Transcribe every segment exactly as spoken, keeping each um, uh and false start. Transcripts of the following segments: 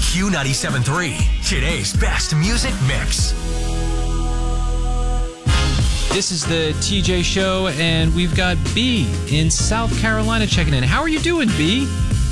Q ninety-seven point three, today's best music mix. This is the T J Show, and we've got B in South Carolina checking in. How are you doing, B?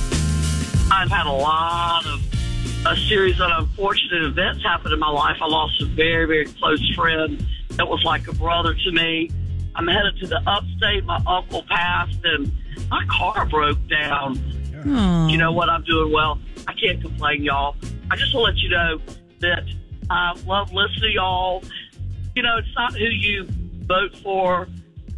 I've had a lot of a series of unfortunate events happen in my life. I lost a very, very close friend that was like a brother to me. I'm headed to the upstate. My uncle passed, and my car broke down. Aww. You know what? I'm doing well. I can't complain, y'all. I just want to let you know that I love listening to y'all. You know, it's not who you vote for,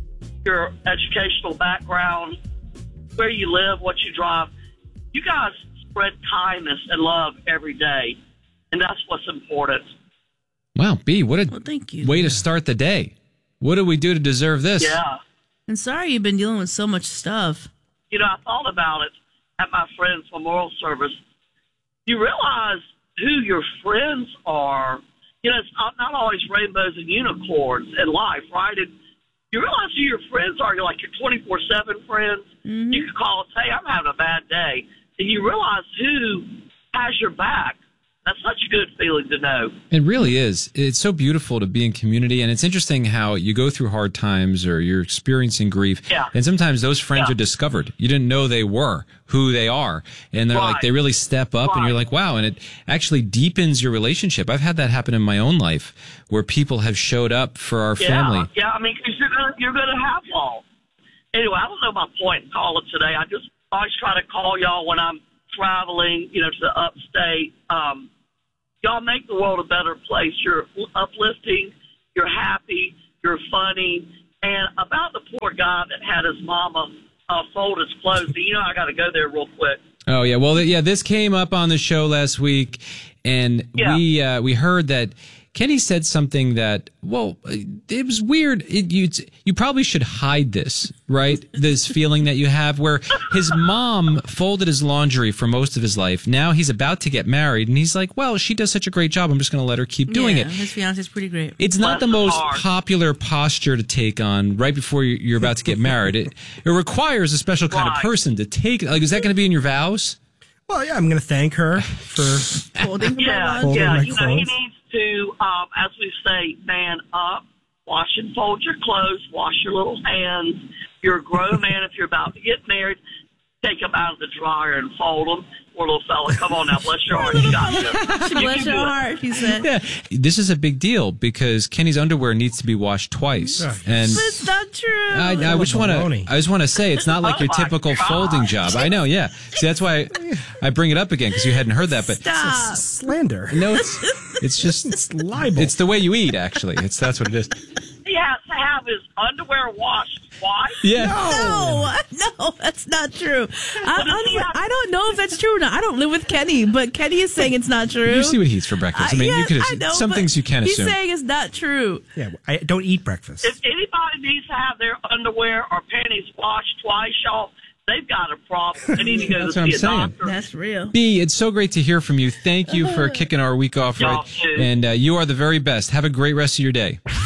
your educational background, where you live, what you drive. You guys spread kindness and love every day, and that's what's important. Wow, B, what a Well, thank you. way to start the day. What do we do to deserve this? Yeah. And sorry you've been dealing with so much stuff. You know, I thought about it at my friend's memorial service. You realize who your friends are. You know, it's not, not always rainbows and unicorns in life, right? And you realize who your friends are. You're like your twenty-four seven friends. Mm-hmm. You can call and say, I'm having a bad day. And you realize who has your back. That's such a good feeling to know. It really is. It's so beautiful to be in community, and it's interesting how you go through hard times or you're experiencing grief, Yeah. and sometimes those friends Yeah. are discovered. You didn't know they were who they are, and they're Right. like, they really step up, and Right. you're like, wow, and it actually deepens your relationship. I've had that happen in my own life where people have showed up for our Yeah, family. yeah. I mean, because you're gonna you're gonna have all. Anyway, I don't know my point in calling today. I just always try to call y'all when I'm traveling, you know, to the upstate. Um, y'all make the world a better place. You're uplifting. You're happy. You're funny. And about the poor guy that had his mama uh, fold his clothes. You know, I got to go there real quick. Oh yeah, well yeah, this came up on the show last week, and Yeah. we uh, we heard that Kenny said something that, well, it was weird. It, you you probably should hide this, right? This feeling that you have, where his mom folded his laundry for most of his life. Now he's about to get married, and he's like, well, she does such a great job. I'm just going to let her keep doing yeah, it. His fiance's pretty great. It's not Bless the his most heart. popular posture to take on right before you- you're about to get married. It, it requires a special kind of Right. person to take. Like, is that going to be in your vows? Well, yeah, I'm going to thank her for. Holding for Yeah, my Folding yeah. my You know, he clothes. needs to, um, as we say, man up, wash and fold your clothes, wash your little hands. You're a grown man. If you're about to get married, take them out of the dryer and fold them. Poor little fella. Come on now, bless your heart. You got this. You Bless can your do it. heart, he said. Yeah, this is a big deal because Kenny's underwear needs to be washed twice, Yeah. and But it's not true. I, I just want to. baloney. I just want to say it's not like Oh your my typical God. folding job. I know, yeah. See, that's why I, I bring it up again because you hadn't heard that. But Stop. Slander. no, it's it's just It's libel. it's the way you eat. Actually, it's that's what it is. He has to have his underwear washed twice. Yeah. No, no, that's not true. I, What does he honestly, have? I don't know if that's true or not. I don't live with Kenny, but Kenny is saying it's not true. You see what he eats for breakfast. I mean, Uh, you yes, could I know, some but things you can he's assume. saying it's not true. Yeah, I don't eat breakfast. If anybody needs to have their underwear or panties washed twice, y'all, they've got a problem. They need to go That's to what I'm see a saying. doctor. That's real. B, it's so great to hear from you. Thank you for kicking our week off Y'all right, too. and uh, you are the very best. Have a great rest of your day.